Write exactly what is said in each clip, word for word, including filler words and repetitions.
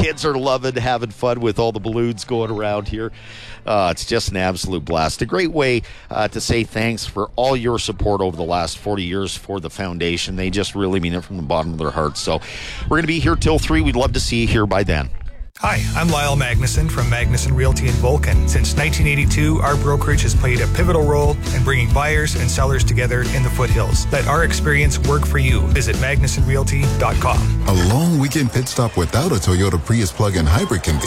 kids are loving having fun with all the balloons going around here. Uh, it's just an absolute blast. A great way uh, to say thanks for all your support over the last forty years for the foundation. They just really mean it from the bottom of their hearts. So we're going to be here till three. We'd love to see you here by then. Hi, I'm Lyle Magnuson from Magnuson Realty in Vulcan. Since nineteen eighty-two, our brokerage has played a pivotal role in bringing buyers and sellers together in the foothills. Let our experience work for you. Visit magnuson realty dot com. A long weekend pit stop without a Toyota Prius plug-in hybrid can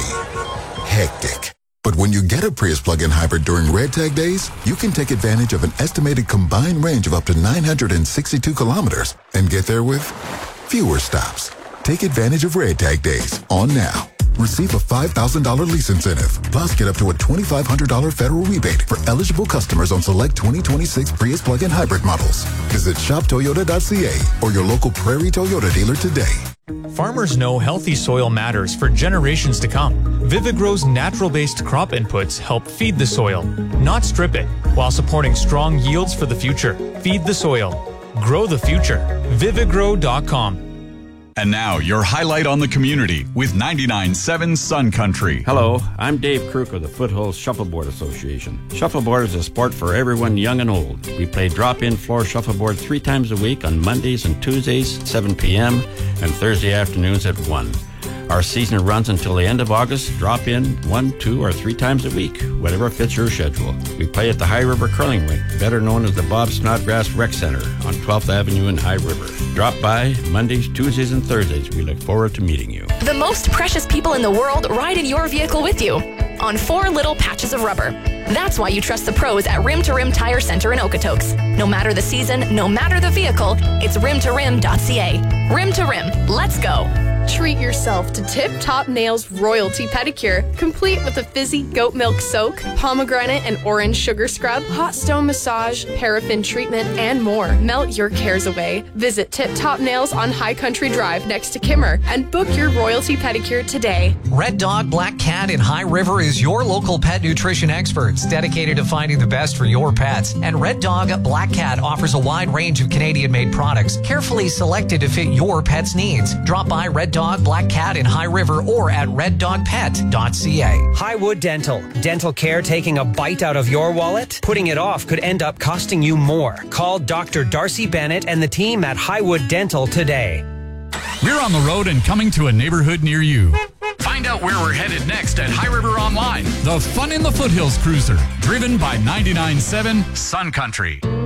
be hectic. But when you get a Prius plug-in hybrid during Red Tag Days, you can take advantage of an estimated combined range of up to nine hundred sixty-two kilometers and get there with fewer stops. Take advantage of Red Tag Days on now. Receive a five thousand dollars lease incentive, plus get up to a twenty-five hundred dollars federal rebate for eligible customers on select twenty twenty-six Prius plug-in hybrid models. Visit shop toyota dot c a or your local Prairie Toyota dealer today. Farmers know healthy soil matters for generations to come. Vivigrow's natural-based crop inputs help feed the soil, not strip it, while supporting strong yields for the future. Feed the soil. Grow the future. Vivigrow dot com. And now, your highlight on the community with ninety-nine point seven Sun Country. Hello, I'm Dave Kruk of the Foothills Shuffleboard Association. Shuffleboard is a sport for everyone young and old. We play drop-in floor shuffleboard three times a week on Mondays and Tuesdays, seven p.m., and Thursday afternoons at one. Our season runs until the end of August. Drop in one, two, or three times a week, whatever fits your schedule. We play at the High River Curling Rink, better known as the Bob Snodgrass Rec Center on twelfth Avenue in High River. Drop by Mondays, Tuesdays, and Thursdays. We look forward to meeting you. The most precious people in the world ride in your vehicle with you on four little patches of rubber. That's why you trust the pros at Rim to Rim Tire Center in Okotoks. No matter the season, no matter the vehicle, it's rim to rim dot c a. Rim to Rim. Let's go. Treat yourself to Tip Top Nails Royalty Pedicure, complete with a fizzy goat milk soak, pomegranate and orange sugar scrub, hot stone massage, paraffin treatment, and more. Melt your cares away. Visit Tip Top Nails on High Country Drive next to Kimmer and book your Royalty Pedicure today. Red Dog Black Cat in High River is your local pet nutrition experts dedicated to finding the best for your pets. And Red Dog Black Cat offers a wide range of Canadian-made products, carefully selected to fit your pet's needs. Drop by Red Dog Black Cat in High River or at red dog pet dot c a. Highwood Dental. Dental care taking a bite out of your wallet? Putting it off could end up costing you more. Call Doctor Darcy Bennett and the team at Highwood Dental today. We're on the road and coming to a neighborhood near you. Find out where we're headed next at High River Online, the Fun in the Foothills cruiser, driven by ninety-nine point seven Sun Country.